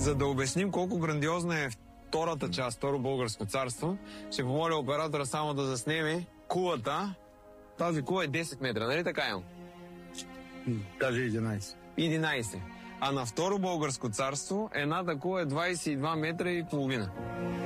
За да обясним колко грандиозна е втората част, Второ българско царство, ще помоля оператора само да заснеме кулата. Тази кула е 10 метра, нали така имам? Даже 11. 11. А на Второ българско царство едната кула е 22 метра и половина.